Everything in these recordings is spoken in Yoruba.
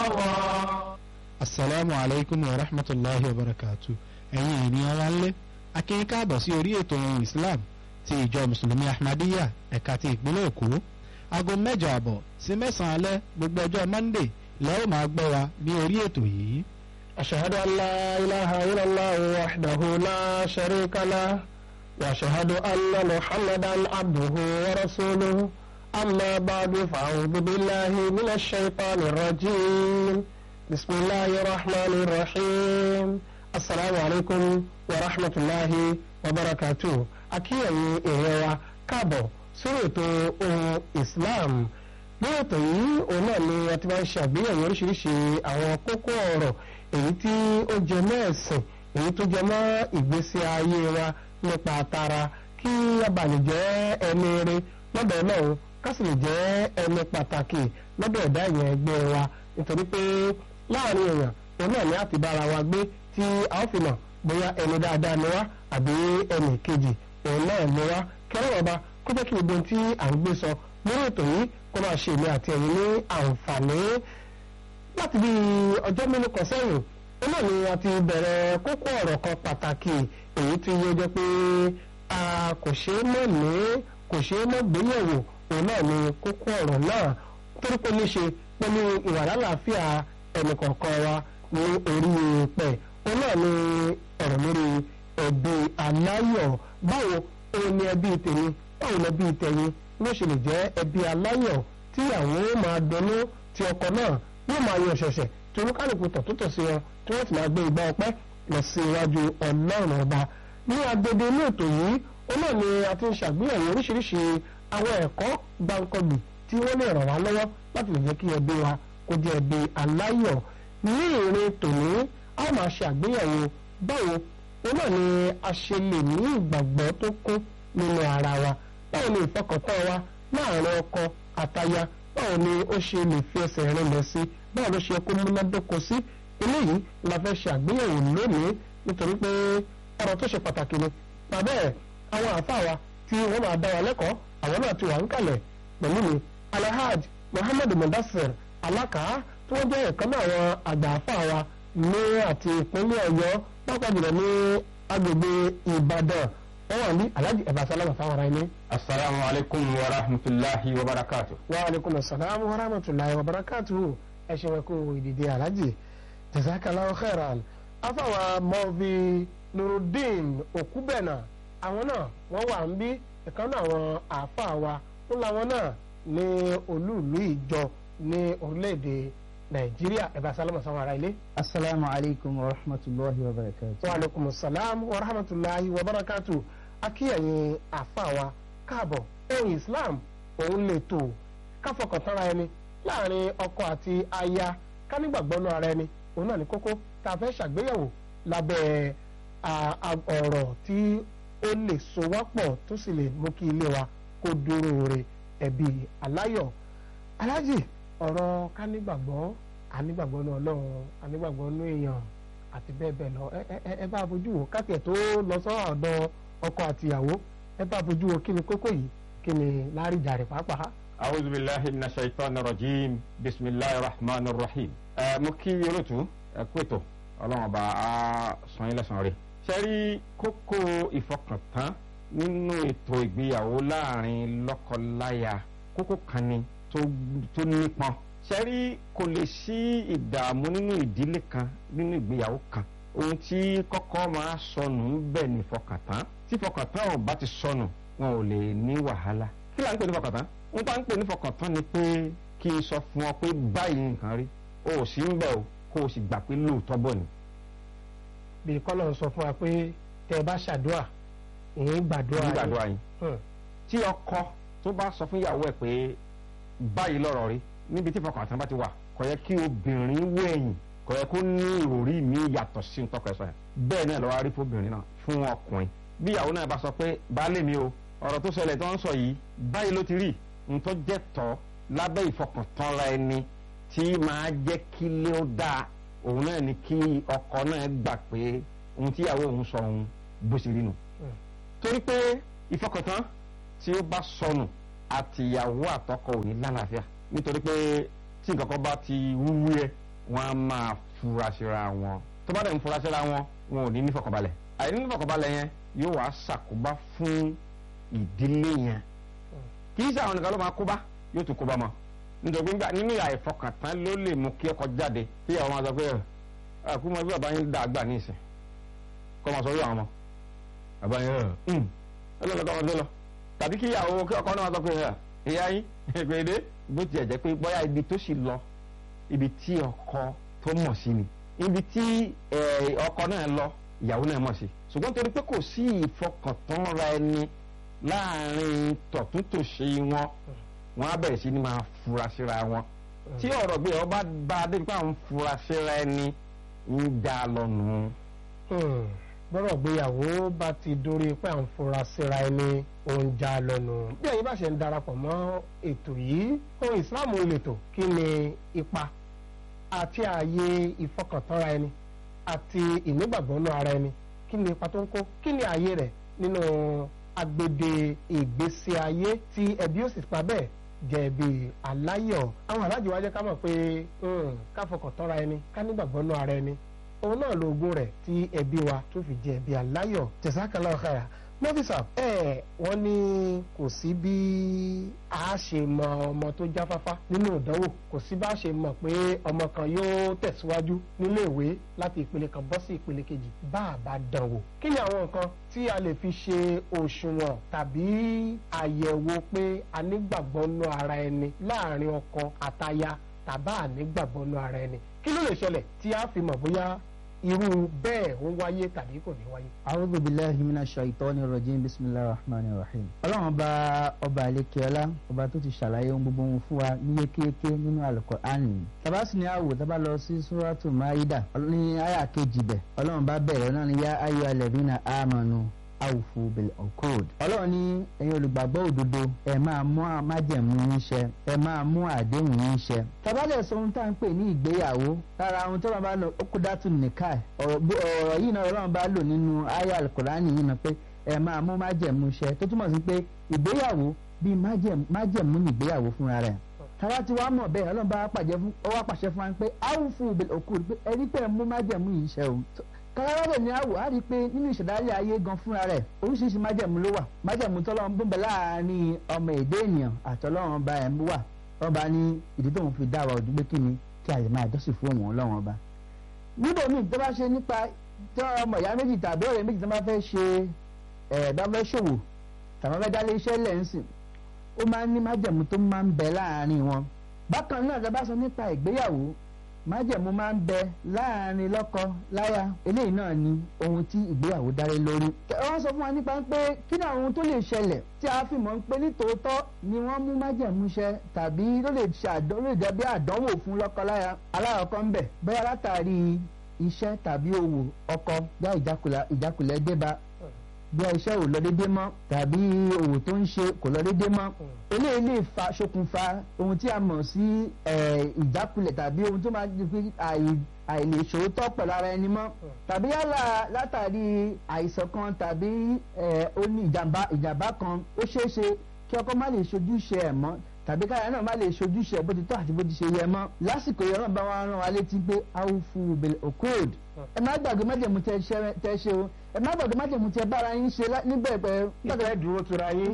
Assalamu alaikum wa rahmatullahi wa barakatuh. Ẹ̀yin ènìyàn wa ńlé akínyìn káàbọ̀ sí orí ètò ohun Islam ti ìjọ mùsùlùmí Ahmadiyya ẹ̀ka ti ìpínlẹ̀ Èkó. Aago 8:30 sí 9 alẹ́ gbogbo ọjọ́ Monday lẹ́ ó máa gbọ́ wa ní orí ètò yìí. أشهد أن لا إله إلا الله وحده لا شريك له وأشهد أن محمدا عبده ورسوله أما بعد فأعوذ بالله من الشيطان الرجيم بسم الله الرحمن الرحيم السلام عليكم ورحمة الله وبركاته أكيد إيوا كابو سورة إسلام ní ètò yìí òun náà ni a ti máa ń ṣe àgbéyẹ̀wò oríṣiríṣi àwọn kókó ọ̀rọ̀ èyí tí ó jẹ mọ́ ẹ̀sìn èyí tó jẹ mọ́ ìgbésí ayé wa nípa tara kí a bá lè jẹ́ ẹni rere lọ́dọ̀ Ọlọ́run ká sì lè jẹ́ ẹni pàtàkì lọ́dọ̀ ẹ̀dá ìyẹn ẹgbẹ́ wa nítorí pé láàrin èèyàn òun náà ni a ti bára wa gbé tí a ó fi mọ̀ bóyá ẹni dáadáa ni wá àbí ẹnì kejì òun náà ni wá kí Ọlọ́run ọba kó jẹ́ kí gbogbo tí à ń gbé sọ lórí ètò yìí kó máa ṣe èmi àti ẹ̀yin ní àǹfààní. Láti bí ọjọ́ mélòó kan sẹ́yìn ó náà ni a ti bẹ̀rẹ̀ kókó ọ̀rọ̀ kan pàtàkì èyí tí yóò jẹ́ pé a kò ṣe é mọ̀ ní kò ṣe é mọ̀ gbéyẹ̀wò òun náà ni kókó ọ̀rọ̀ náà torí pé ní ṣe pẹ̀lú ìwà lálàáfíà ẹnì kọ̀ọ̀kan wa ní orí pẹ̀ òun náà ni ọ̀rọ̀ lórí ẹbí aláyọ̀ báwo òun ni ẹbí tèmi báwo ni ẹbí tẹ̀yin ló ṣe lè jẹ́ ẹbí aláyọ̀ tí àwọn ó máa dunnú tí ọkọ náà yóò máa yan ṣẹ̀ṣẹ̀ tí olúkálùkù tọ̀tútọ̀ sí wọn tí wọ́n ti máa gbé igbá ọpẹ́ lọ sí iwájú Ọlọ́run ọba. Ní agbede inú ètò yìí ó náà ni a ti ń ṣàgbéyẹ̀wò oríṣiríṣi àwọn ẹ̀kọ́ gbáǹkọ́gbì tí wọ́n lè ràn wá lọ́wọ́ láti lè jẹ́ kí ẹbí wa kó jẹ́ ẹbí aláyọ̀. Ní ìrìn tòní a máa ṣe àgbéyẹ̀wò báwo ó náà ni a ṣe lè ní ìgbàgbọ́ tó kún nínú ara wa, báwo ni ìfọkàntán wa láàrin ọkọ àtaya báwo ni ó ṣe lè fi ẹsẹ̀ rinlẹ̀ sí báwo ló ṣe kó múnádóko sí. Eléyìí la fẹ́ ṣe àgbéyẹ̀wò lónìí nítorí pé ọ̀rọ̀ tó ṣe pàtàkì ni. Bàbá ẹ̀ àwọn àáfàá wa tí wọ́n máa dá wa lẹ́kọ̀ọ́ àwọn náà ti wà ń kalẹ̀ pẹ̀lú mi Alhaji Muhammad Mudassir Alaka tí wọ́n jẹ́ ìkan náà àwọn àgbà àáfàá wa ní àti ìpínlẹ̀ Ọ̀yọ́ pápá jùlọ ní agbègbè Ìbàdàn. wọ́n wà ní Alhaji ẹ̀bà sálámà fáwọn ará ilé. Assalamu alaikum wa rahmatullahi wa barakatuh. Wa alaikum assalam wa rahmatullahi wa barakatuh. ẹ ṣe wẹ́kú ìdìde Alhaji jazakallahu khairan. afáwa mọ́ọ̀bì Nuruddin Okubena àwọn náà wọ́n wà ń bí ìkan náà àwọn àáfàá wa ń làwọn náà ní olúùlú ìjọ ní orílẹ̀-èdè Nàìjíríà. ẹ̀bà sálámà fáwọn ará ilé. Assalamu alaikum wa rahmatullahi wa barakatuh. Wa alaikum assalam wa rahmatullahi wa barakatuh. Akíyẹ̀yìn àfàwà káàbọ̀ ohun Islam òun lè tó káfọkàntánra ẹni láàrin ọkọ àti aya ká nígbàgbọ́nú ara ẹni òun náà ní kókó tá a fẹ́ ṣàgbéyẹ̀wò lábẹ́ ọ̀rọ̀ tí ó lè so wá pọ̀ tó sì lè mú kí ilé wa kó dúró re ẹbí aláyọ̀. Alhaji ọ̀rọ̀ ká nígbàgbọ́ anígbàgbọ́nú Ọlọ́run anígbàgbọ́nú èèyàn àti bẹ́ẹ̀ bẹ́ẹ̀ lọ ẹ bá fojú wo káàkiri tó lọ sọ́wọ́ ọ̀dọ̀ ọkọ àti ìyàwó ẹ bá fojú wo kí ni kókó yìí kí ni láríjà rẹ̀ pàápàá. A'udhu billahi minash shaitanir rajim bismillahir rahmanir rahim. Mo kí olóòtú ẹ̀kúẹ̀tọ̀ Ọlọ́run ọba á san yín lẹ́san rẹ̀. Ṣé rí kókó ìfọkàntán nínú ètò ìgbéyàwó láàrin lọ́kọ-láya kókó kan ni tó nípọn. Ṣẹ́rí kò lè sí ìdààmú nínú ìdílé kan nínú ìgbéyàwó kan ohun tí kọ́kọ́ máa sọnù ń bẹ̀ ní fọkàntán tí fọkàntán ò bá ti sọnù wọn ò lè ní wàhálà. Kí là ń pè ní fọkàntán? Wọ́n bá ń pè ní fọkàntán ni pé kí n sọ fún ọ pé báyìí nǹkan rí o ò sí ń bẹ̀ o kó o sì gbà pé lóòótọ́ bọ̀ ni. bí kọ́lọ̀ sọ fún wa pé tẹ́ ẹ bá ṣàdúrà ìyẹn gbàdúrà yín. Tí ọkọ tó bá sọ fún ìyàwó ẹ̀ pé báyìí lọ́rọ̀ rí níbi tí fọkàntán bá ti wà kò yẹ kí obìnrin wẹ̀yìn kò yẹ kó ní ìròrí mi yàtọ̀ sí ntọ́kọ ẹ̀ sọ yẹn. Bẹ́ẹ̀ náà lọ́wọ́ rí fóbìnrin náà fún ọkùnrin bí ìyàwó náà bá sọ pé baálé mi o ọ̀rọ̀ tó ṣẹlẹ̀ tó ń sọ yìí báyìí ló ti rí ntọ́ jẹ́ tọ́ lábẹ́ ìfọkàntánra ẹni tí máa jẹ́ kí lé ó dáa òun náà ni kí ọkọ náà gbà pé ohun tí ìyàwó òun sọ òun bó ṣe rí nu. Torí pé ìfọkàntán tí ó bá sọnù àtìyàwó àtọkọ ò ní lálàáfíà nítorí pé tí nǹkan kan bá ti wúwú ẹ wọ́n á máa fura síra wọn tó bá dẹ̀ ń fura síra wọn wọn ò ní nífọ̀kànbalẹ̀ àìní nífọ̀kànbalẹ̀ yẹn yóò wá ṣàkóbá fún ìdílé yẹn kì í ṣàwọn nìkan ló máa kóbá yóò tún kóbá mọ́ nítorí pé nínú ìyá ìfọkàntán ló lè mú kí ọkọ jáde kí ìyàwó máa sọ pé àkúmọ̀ bí bàbá yín dá àgbà ní ìsìn kọ́ máa sọ yóò àwọn ọmọ bàbá yín ọlọ́dọ̀ ọmọdé lọ tàbí kí ìyàwó kí ọkọ náà máa sọ pé ìyá yín gbèdé bó tiẹ̀ jẹ́ pé bóyá ibi tó sì lọ ibi tí ọkọ tó mọ̀ sí ni ibi tí ọkọ náà lọ ìyàwó náà mọ̀ sí ṣùgbọ́n torí pé kò sí ìfọkàntán ra ẹni láàrin tọ̀túntòṣe wọn á bẹ̀rẹ̀ sí ni máa fura síra wọn tí ọ̀rọ̀ gbé ọba bá a débi pé àwọn fura síra ẹni ń dá lọ́nu. bọ́rọ̀ gbéyàwó bá ti dórí pé à ń fura síra ẹni ó ń já lọ́nu. bí ẹ̀yin bá ṣe ń darapọ̀ mọ́ ètò yìí ohun ìsìláàmù lètò kí ni ipa àti ààyè ìfọkàntánra ẹni àti ìnígbàgbọ́nú ara ẹni kí ni ipa tó ń kó kí ni ààyè rẹ̀ nínú agbede ìgbésí ayé tí ẹbí ó sì pa bẹ́ẹ̀ jẹ́ ẹbí aláyọ̀. àwọn aláàjì wa jẹ́ ká mọ̀ pé ká fọkàntánra ẹni ká nígbàgbọ́nú ara ẹni òun náà lóògùn rẹ̀ tí ẹbí wa tó fi jẹ́ ẹbí aláyọ̀. jazakallahu khaira mọ́fíìsà wọ́n ní kò sí bí a ṣe mọ ọmọ tó jáfáfá nínú ìdánwò kò sí bá a ṣe mọ̀ pé ọmọ kan yóò tẹ̀síwájú nílé ìwé láti ìpele kan bọ́ sí ìpele kejì bá a bá dánwò. kí ni àwọn nǹkan tí a lè fi ṣe òṣùwọ̀n tàbí àyẹ̀wò pé a nígbàgbọ́nú ara ẹni láàrin ọkọ àtaya tàbá ànígbàgbọ́nú ara ẹni kí ló lè ṣẹlẹ̀ tí a fi mọ̀ bóyá irú bẹ́ẹ̀ ó wáyé tàbí kò ní wáyé. a'udhu billahi minash shaitani rajim bismillahir rahmanir rahim. ọlọ́run ọba àlekèọlá ọba tó ti ṣàlàyé ohun gbogbo ohun fún wa ní yékéyéké nínú Al-Qur'an. tabasi ni àwò tábà lọ sí suratu Maida ní àyà kejì bẹ̀ ọlọ́run bá bẹ̀rẹ̀ náà ní yá ayyuhal ladhina amanu awfu bil uqud. ọlọ́run ní ẹ̀yin olùgbàgbọ́ òdodo ẹ máa mú májẹ̀mú yín ṣẹ ẹ máa mú àdéhùn yín ṣẹ. tabalẹ̀ sọ ohun tá à ń pè ní ìgbéyàwó lára ohun tó máa bá lọ okudatu nikah ọ̀rọ̀ yìí náà ọlọ́run bá lò nínú aya Al-Qur'ani yìí náà pé ẹ máa mú májẹ̀mú ṣẹ tó túmọ̀ sí pé ìgbéyàwó bíi májẹ̀mú ní ìgbéyàwó fúnra rẹ̀. tàwa ti wá mọ̀ bẹ́ẹ̀ ọlọ́run bá pàṣẹ fún wa pé awfu bil uqud pé ẹni pé mú májẹ̀mú yìí ṣẹ o kọ́lọ́rọ́ ní àwò á rí i pé nínú ìṣẹ̀dálẹ̀ ayé gan fúnra rẹ̀ oríṣiríṣi májẹ̀mú ló wà májẹ̀mú tọ́lọ́run tó ń bẹ láàárín ọmọ èdè ènìyàn àtọ́lọ́run ọba ẹ̀ ń wà ọba ní ìdí tóun fi dá wa ojú pé kí ni kí a lè máa jọ́sìn fún òun ọlọ́run ọba. níbo míì tó bá ṣe nípa tí ọmọ ìyá méjì tàbí ọ̀rẹ́ méjì tó bá fẹ́ ṣe bá fẹ́ ṣòwò tàbí fẹ́ dálé iṣẹ́ lẹ́ǹsìn ó máa ń ní májẹ̀mú tó máa ń bẹ láàárín wọn. bákan náà tá bá sọ nípa ìgbéyàwó májẹ̀mú máa ń bẹ láàrin lọ́kọ láya eléyìí náà ni ohun tí ìgbéyàwó dáré lórí. wọ́n sọ fún wa nípa pé kí ni àwọn ohun tó lè ṣẹlẹ̀ tí a fi mọ̀ pé nítòótọ́ ni wọ́n mú májẹ̀mú ṣẹ tàbí ló lè jẹ́ bí àdánwò fún lọ́kọ láya. aláàkọ́ ń bẹ bóyá látàrí iṣẹ́ tàbí òwò ọkọ bí ìjákulẹ̀ dé bá bí iṣẹ́ ò lọ déédé mọ́ tàbí òwò tó ń ṣe kò lọ déédé mọ́ eléyìí lè ṣokùnfà ohun tí a mọ̀ sí ìjákulẹ̀ tàbí ohun tó máa di pé àìlèṣòótọ́ pẹ̀lú ara ẹni mọ́ tàbí yálà látàrí àìsàn kan tàbí ó ní ìjàmbá kan ó ṣeéṣe kí ọkọ má lè ṣojúṣe ẹ̀ mọ́ tàbí káyà náà má lè ṣojúṣe ẹ̀ bó ti tọ́ àti bó ti ṣe yẹ mọ́ lásìkò yẹn náà bá wa rán wa létí pé awfu bil uqud ẹ má gbàgbé májẹ̀mú tẹ ṣe o ẹ má gbàgbé májẹ̀mú tẹ bára yín ṣe níbẹ̀ pẹ̀ ìpẹ́ dúró tura yín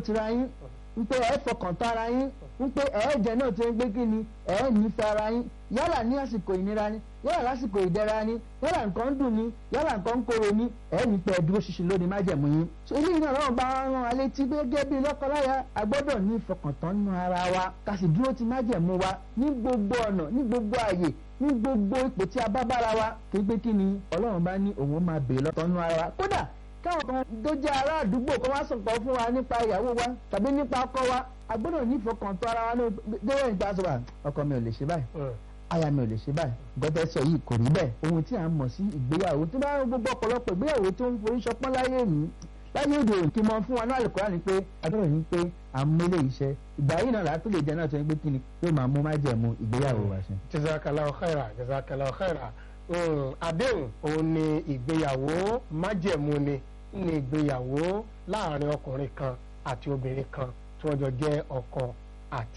wípé ẹ fọkàn tán ara yín wípé ẹ̀ẹ́jẹ̀ náà tó ń gbé kí ni ẹ̀ nífẹ̀ẹ́ ara yín yálà ní àsìkò ìnira ni yálà lásìkò ìdẹ̀ra ni yálà nǹkan ń dùn ni yálà nǹkan ń korò ni ẹ̀ nífẹ̀ẹ́ dúró ṣinṣin lónìí májẹ̀mú yín. eléyìí náà lọ́wọ́ bá rán wa létí pé gẹ́gẹ́ bí lọ́kọláya a gbọ́dọ̀ ní ìfọkàntán nínú ara wa ká sì dúró ti májẹ̀mú wa ní gbogbo ọ̀nà ní gbogbo àyè ní gbogbo ipò tí a bá bára wa kí pé kí ni Ọlọ́run bá ní òun máa bèè lọ́tọ̀ nínú ara wa kódà káwọn kan tó jẹ́ ará àdúgbò kan wá sọ̀tọ̀ fún wa nípa ìyàwó wa tàbí nípa ọkọ wa a gbọ́dọ̀ ní ìfọkàntán ara wa ní déwẹ̀ nípa sọ̀rọ̀ ọkọ mi ò lè ṣe báyìí aya mi ò lè ṣe báyìí gbọ́dọ̀ sọ yìí kò rí bẹ́ẹ̀ ohun tí a mọ̀ sí ìgbéyàwó tó bá gbogbo ọ̀pọ̀lọpọ̀ ìgbéyàwó tó ń forí ṣọpọ́n láyé yìí láyé òde òní kí n mọ fún wa ní Al-Qur'an ni pé agbọ́dọ̀ ní pé à ń mélé iṣẹ́ ìgbà yìí náà látó lè jẹ́ náà tó ń gbé kí ni yóò máa mú májẹ̀mú ìgbéyàwó wa ṣe. jazakallahu khaira àdéhùn òun ni ìgbéyàwó májẹ̀mú ni ìgbéyàwó láàrin ọkùnrin kan àti obìnrin kan tí wọ́n jọ jẹ́ ọkọ àti